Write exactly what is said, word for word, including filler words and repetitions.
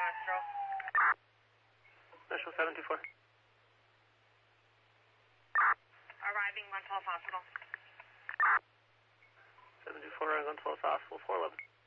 Astro. Initial seven two four. Arriving one twelve Hospital. seven two four, one twelve Hospital, four eleven.